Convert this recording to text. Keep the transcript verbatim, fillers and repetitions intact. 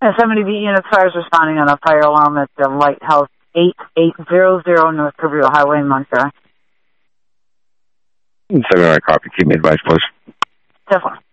And seventy B units fires responding on a fire alarm at the Lighthouse eighty-eight hundred North Cabrillo Highway in Montclair. seven, I copy. Keep me advised, please. Definitely.